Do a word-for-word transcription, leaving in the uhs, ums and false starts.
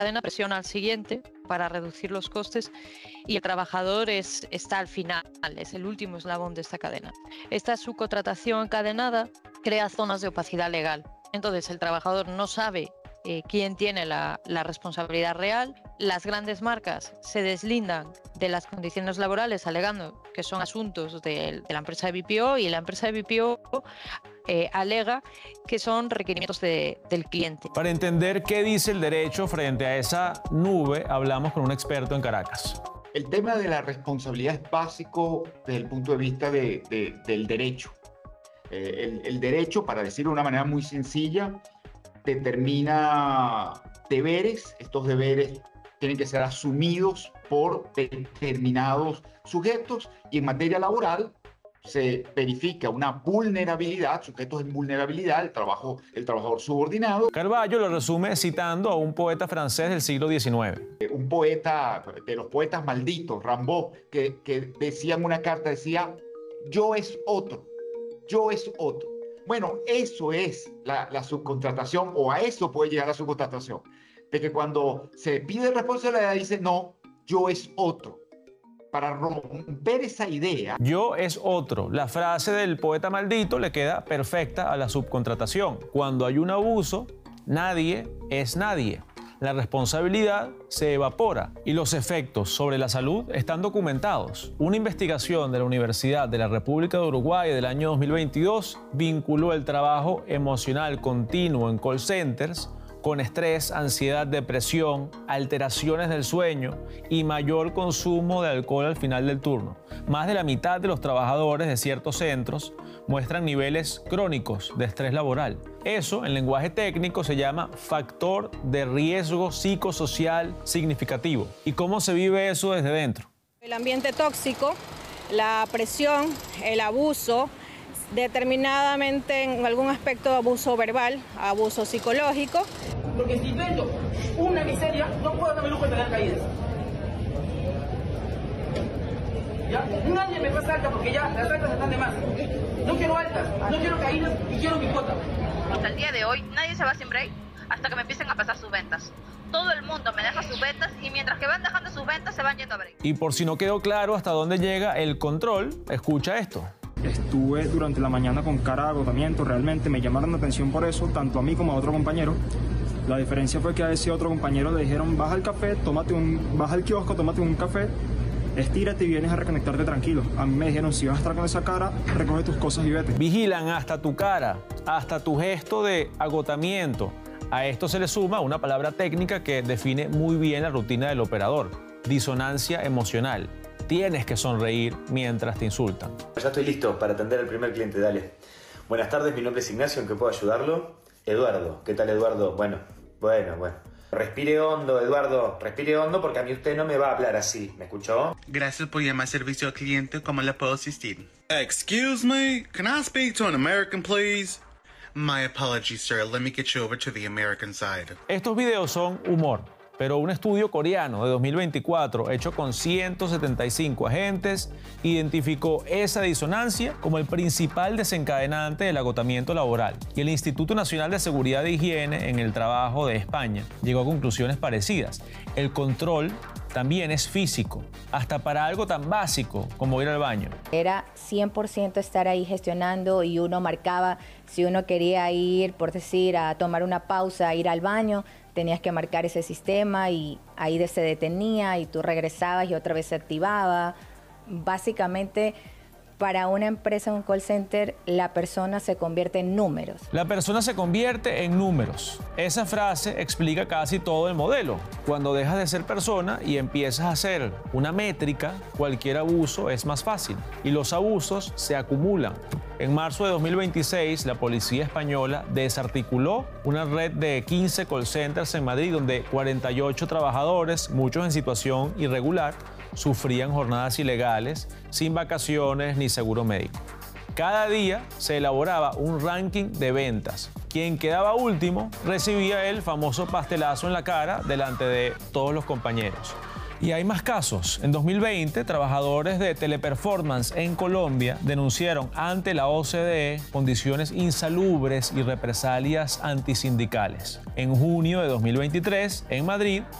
cadena presiona al siguiente para reducir los costes y el trabajador es, está al final, es el último eslabón de esta cadena. Esta subcontratación encadenada crea zonas de opacidad legal. Entonces el trabajador no sabe eh, quién tiene la, la responsabilidad real. Las grandes marcas se deslindan de las condiciones laborales alegando que son asuntos de, de la empresa de B P O, y la empresa de B P O eh, alega que son requerimientos de, del cliente. Para entender qué dice el derecho frente a esa nube, hablamos con un experto en Caracas. El tema de la responsabilidad es básico desde el punto de vista de, de, del derecho. Eh, el, el derecho, para decirlo de una manera muy sencilla, determina deberes. Estos deberes tienen que ser asumidos por determinados sujetos, y en materia laboral se verifica una vulnerabilidad, sujetos en vulnerabilidad, el, trabajo, el trabajador subordinado. Carballo lo resume citando a un poeta francés del siglo diecinueve. Un poeta, de los poetas malditos, Rimbaud, que, que decía en una carta, decía, yo es otro, yo es otro. Bueno, eso es la, la subcontratación, o a eso puede llegar la subcontratación. De que cuando se pide responsabilidad dice, no, yo es otro. Para romper esa idea. Yo es otro. La frase del poeta maldito le queda perfecta a la subcontratación. Cuando hay un abuso, nadie es nadie. La responsabilidad se evapora y los efectos sobre la salud están documentados. Una investigación de la Universidad de la República de Uruguay del año dos mil veintidós vinculó el trabajo emocional continuo en call centers con estrés, ansiedad, depresión, alteraciones del sueño y mayor consumo de alcohol al final del turno. Más de la mitad de los trabajadores de ciertos centros muestran niveles crónicos de estrés laboral. Eso, en lenguaje técnico, se llama factor de riesgo psicosocial significativo. ¿Y cómo se vive eso desde dentro? El ambiente tóxico, la presión, el abuso, determinadamente en algún aspecto abuso verbal, abuso psicológico. Porque si vendo una miseria, no puedo darme el lujo de tener caídas. ¿Ya? Nadie me pasa alta porque ya las altas están de más. No quiero altas, no quiero caídas y quiero mi cuota. Hasta el día de hoy, nadie se va sin break hasta que me empiecen a pasar sus ventas. Todo el mundo me deja sus ventas y mientras que van dejando sus ventas se van yendo a break. Y por si no quedó claro hasta dónde llega el control, escucha esto. Estuve durante la mañana con cara de agotamiento, realmente me llamaron la atención por eso, tanto a mí como a otro compañero. La diferencia fue que a ese otro compañero le dijeron, baja al café, tómate un, baja al kiosco, tómate un café, estírate y vienes a reconectarte tranquilo. A mí me dijeron, si vas a estar con esa cara, recoge tus cosas y vete. Vigilan hasta tu cara, hasta tu gesto de agotamiento. A esto se le suma una palabra técnica que define muy bien la rutina del operador: disonancia emocional. Tienes que sonreír mientras te insultan. Ya estoy listo para atender al primer cliente, dale. Buenas tardes, mi nombre es Ignacio, ¿en qué puedo ayudarlo? Eduardo, ¿qué tal, Eduardo? Bueno, bueno, bueno. Respire hondo, Eduardo, respire hondo porque a mí usted no me va a hablar así, ¿me escuchó? Gracias por llamar servicio al cliente, ¿cómo le puedo asistir? Excuse me, can I speak to an American, please? My apologies, sir, let me get you over to the American side. Estos videos son humor. Pero un estudio coreano de dos mil veinticuatro, hecho con ciento setenta y cinco agentes, identificó esa disonancia como el principal desencadenante del agotamiento laboral. Y el Instituto Nacional de Seguridad e Higiene en el Trabajo de España llegó a conclusiones parecidas. El control también es físico, hasta para algo tan básico como ir al baño. Era cien por ciento estar ahí gestionando y uno marcaba si uno quería ir, por decir, a tomar una pausa, a ir al baño, tenías que marcar ese sistema y ahí se detenía y tú regresabas y otra vez se activaba. Básicamente, para una empresa, un call center, la persona se convierte en números. La persona se convierte en números. Esa frase explica casi todo el modelo. Cuando dejas de ser persona y empiezas a ser una métrica, cualquier abuso es más fácil. Y los abusos se acumulan. En marzo de dos mil veintiséis, la policía española desarticuló una red de quince call centers en Madrid, donde cuarenta y ocho trabajadores, muchos en situación irregular, sufrían jornadas ilegales, sin vacaciones ni seguro médico. Cada día se elaboraba un ranking de ventas. Quien quedaba último recibía el famoso pastelazo en la cara delante de todos los compañeros. Y hay más casos. En dos mil veinte, trabajadores de Teleperformance en Colombia denunciaron ante la O C D E condiciones insalubres y represalias antisindicales. En junio de dos mil veintitrés, en Madrid,